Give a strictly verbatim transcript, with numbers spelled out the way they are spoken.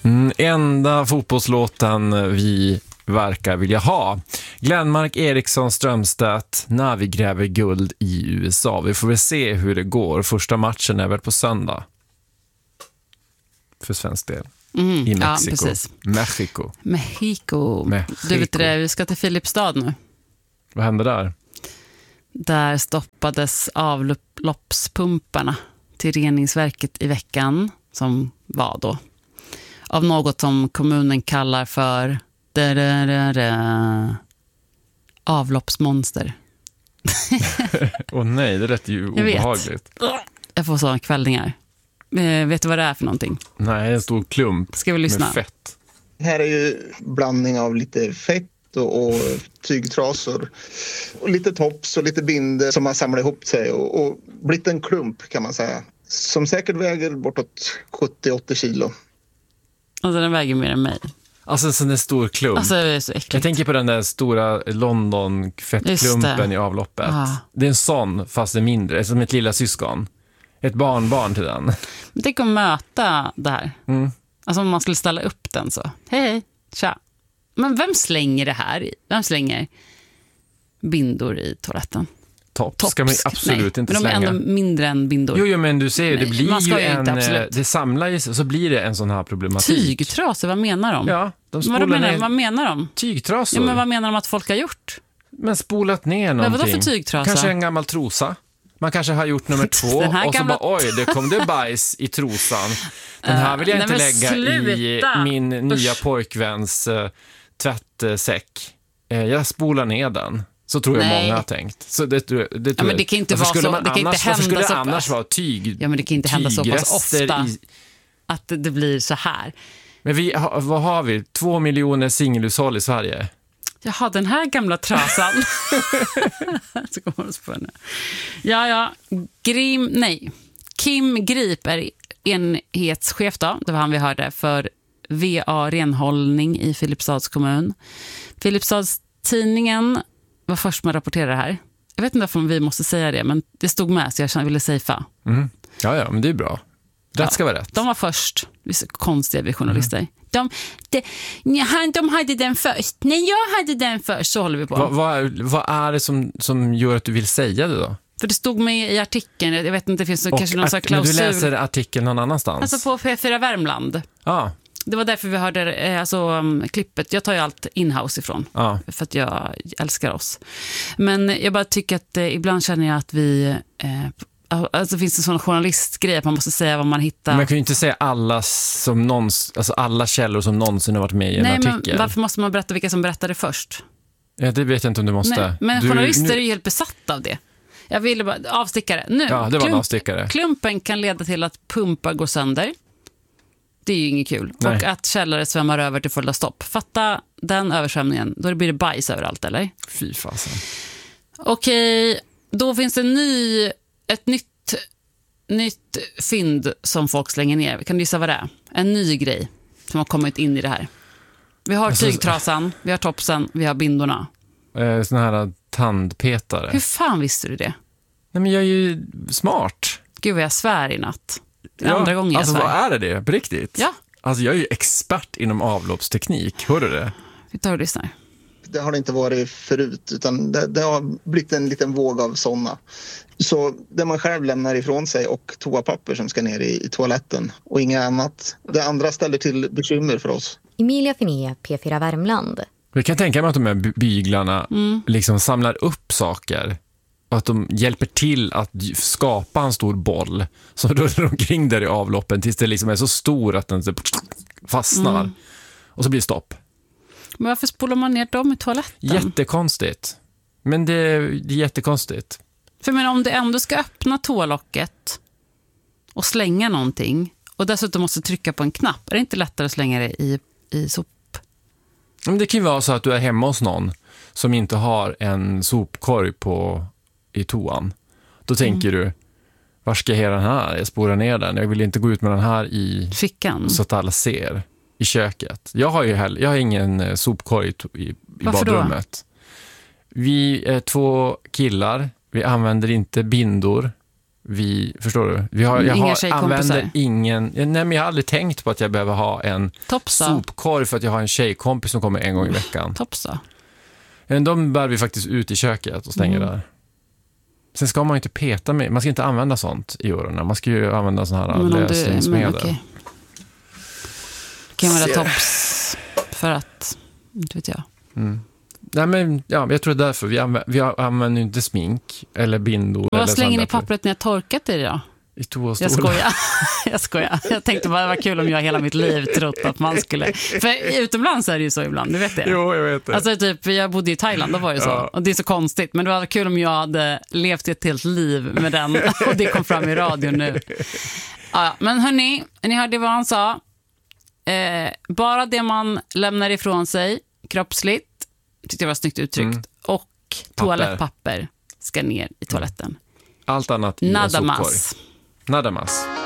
Mm, enda fotbollslåten vi verkar vilja ha. Glenmark Eriksson Strömstedt, När vi gräver guld i U S A. Vi får väl se hur det går. Första matchen är väl på söndag. För svensk del. Mm, I Mexiko. Ja, precis. Mexico. Mexico. Mexico. Du vet det, vi ska till Filipstad nu. Vad hände där? Där stoppades avloppspumparna till reningsverket i veckan som var då. Av något som kommunen kallar för da, da, da, da, avloppsmonster. Åh oh, nej, det lät ju obehagligt. Jag, jag får sådana kvällningar. Eh, vet du vad det är för någonting? Nej, en stor klump. Ska vi lyssna? Med fett. Här är ju blandning av lite fett och, och tygtrasor och lite tops och lite binder som har samlat ihop sig och, och blivit en klump kan man säga. Som säkert väger bortåt sjuttio till åttio kilo. Alltså den väger mer än mig. Alltså en sån där stor klump. Alltså det är så äckligt. Jag tänker på den där stora London-fettklumpen i avloppet. Ah. Det är en sån, fast det är mindre. Som ett lilla syskon. Ett barnbarn till den. Men tänk att möta det här. Mm. Alltså om man skulle ställa upp den så. Hej, hej, tja. Men vem slänger det här i? Vem slänger bindor i toaletten? Tops, Tops ska man absolut Nej, inte men de är slänga. ändå mindre än bindor. Jo, jo men du ser, det Nej, blir man ska ju ju inte, en... absolut. Det samlar ju, så blir det en sån här problematik. Tygtrasor, vad menar de? Ja, de vad, spolar menar, ner vad menar de? tygtrasor. Ja, men vad menar de att folk har gjort? Men spolat ner någonting. Men vadå för tygtrasa? Kanske en gammal trosa. Man kanske har gjort nummer två och så gamla... bara, oj, det kom det bajs i trosan. Den här vill jag uh, inte nej, lägga sluta. i min Usch. nya pojkväns uh, tvättsäck. Uh, jag spolar ner den. Så tror jag nej. många har tänkt. Så det, det, tror ja, men det kan inte vara så. Man det kan annars, inte hända skulle det så annars pass. vara tyg? Ja, men det kan inte hända så pass ofta i... att det blir så här. Men vi, vad har vi? Två miljoner singelhushåll i Sverige. Jaha, den här gamla trasan. Så kommer det på nu. Ja, ja. Grim, nej. Kim Grip är enhetschef då. Det var han vi hörde för V A Renhållning i Filipstads kommun. Filipstads tidningen var först med att rapportera det här. Jag vet inte om vi måste säga det, men det stod med så jag ville safea. Mm. Ja, ja, men det är bra. Rätt ska vara rätt. De var först. Konstiga vi journalister. Mm. De, de, de hade den först. Nej, jag hade den först. Så håller vi på. Va, va, vad är det som, som gör att du vill säga det då? För det stod med i artikeln. Jag vet inte, det finns och kanske någon sån klausul. Men du läser artikeln någon annanstans? Alltså på P fyra Värmland. Ja. Det var därför vi hörde alltså, um, klippet. Jag tar ju allt inhouse ifrån. Ja. För att jag älskar oss. Men jag bara tycker att eh, ibland känner jag att vi... Eh, alltså finns det en sån journalistgrej att man måste säga vad man hittar. Men man kan ju inte säga alla, som någons, alltså alla källor som någonsin har varit med i en Nej, artikel. Men varför måste man berätta vilka som berättade först? Ja, det vet jag inte om du måste. Nej, men du, journalister nu... är ju helt besatta av det. Jag ville bara, avstickare. Nu, ja, det var en avstickare. Klumpen kan leda till att pumpar går sönder. Det är ju inget kul. Nej. Och att källare svämmar över till fulla stopp. Fatta den översvämningen. Då blir det bajs överallt, eller? Fy fasen. Okej, då finns det en ny, ett nytt, nytt fynd som folk slänger ner. Kan du gissa vad det är? En ny grej som har kommit in i det här. Vi har alltså, tygtrasan, vi har topsen, vi har bindorna. Eh, såna här tandpetare. Hur fan visste du det? Nej, men jag är ju smart. Gud vad jag svär i natt. Det är ja, andra gången jag alltså svär. vad är det det? På riktigt? Ja. Alltså jag är ju expert inom avloppsteknik. Hör du det? Vi tar och lyssnar. Det har det inte varit förut utan det, det har blivit en liten våg av sådana. Så det man själv lämnar ifrån sig och toapapper som ska ner i, i toaletten och inget annat. Det andra ställer till bekymmer för oss. Emilia Finé, P fyra Värmland. Jag kan tänka mig att de här byglarna Mm. liksom samlar upp saker och att de hjälper till att skapa en stor boll som rullar omkring där i avloppen tills det liksom är så stor att den fastnar. Mm. Och så blir det stopp. Men varför spolar man ner dem i toaletten? Jättekonstigt. Men det, det är jättekonstigt. För men om du ändå ska öppna toalocket och slänga någonting och dessutom måste trycka på en knapp, är det inte lättare att slänga det i, i sop? Men det kan ju vara så att du är hemma hos någon som inte har en sopkorg på, i toan. Då tänker mm. du, var ska jag ha den här? Jag spolar ner den. Jag vill inte gå ut med den här i fickan så att alla ser i köket. Jag har ju heller, jag har ingen sopkorg i, i Varför badrummet. Då? Vi är två killar. Vi använder inte bindor. vi, förstår du? Vi har, jag Inga har, tjejkompisar. använder ingen, nej men jag har aldrig tänkt på att jag behöver ha en Topsa. sopkorg för att jag har en tjejkompis som kommer en gång i veckan. Topsa. Men de bär vi faktiskt ut i köket och stänger mm. där. Sen ska man ju inte peta med, man ska inte använda sånt i öronen. Man ska ju använda sån här lösningsmedel. Okay. Kan man använda tops för att, inte vet jag. Mm. Nej, men ja, jag tror det är därför. Vi använder, vi använder ju inte smink eller bindor. Vad eller slänger ni pappret när jag torkat det då? I toastolen. Jag skojar. jag skojar. Jag tänkte bara, det var kul om jag hela mitt liv trott att man skulle... För utomlands är det ju så ibland, du vet det. Jo, jag vet det. Alltså typ, jag bodde i Thailand, då var det så. Ja. Och det är så konstigt. Men det var kul om jag hade levt ett helt liv med den. Och det kom fram i radion nu. Ja, men hörni, ni hörde vad han sa. Eh, bara det man lämnar ifrån sig, kroppsligt, tyckte jag var snyggt uttryckt. Mm. Och toalettpapper ska ner i toaletten. Allt annat i Nada en sopkorg. mas. Nada mas.